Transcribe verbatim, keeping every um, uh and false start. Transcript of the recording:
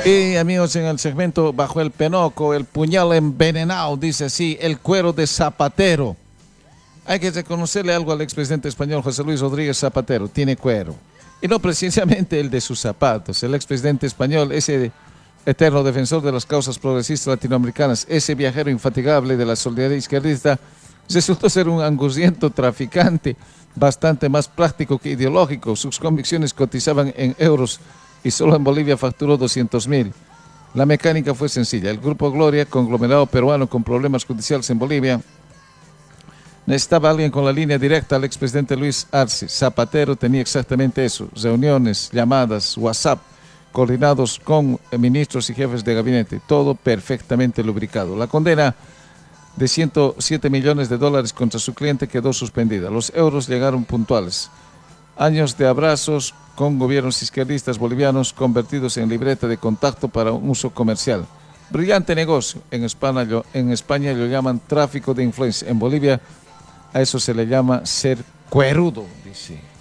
Y amigos, en el segmento Bajo el Penoco, el puñal envenenado, dice así, el cuero de Zapatero. Hay que reconocerle algo al expresidente español José Luis Rodríguez Zapatero, tiene cuero. Y no precisamente el de sus zapatos. El expresidente español, ese eterno defensor de las causas progresistas latinoamericanas, ese viajero infatigable de la solidaridad izquierdista, resultó ser un angurriento traficante, bastante más práctico que ideológico. Sus convicciones cotizaban en euros y solo en Bolivia facturó doscientos mil. La mecánica fue sencilla. El Grupo Gloria, conglomerado peruano con problemas judiciales en Bolivia, necesitaba alguien con la línea directa al expresidente Luis Arce. Zapatero tenía exactamente eso: reuniones, llamadas, WhatsApp, coordinados con ministros y jefes de gabinete, todo perfectamente lubricado. La condena de ciento siete millones de dólares contra su cliente quedó suspendida. Los euros llegaron puntuales. Años de abrazos con gobiernos izquierdistas bolivianos convertidos en libreta de contacto para un uso comercial. Brillante negocio. En España, en España lo llaman tráfico de influencia. En Bolivia a eso se le llama ser cuerudo, dice.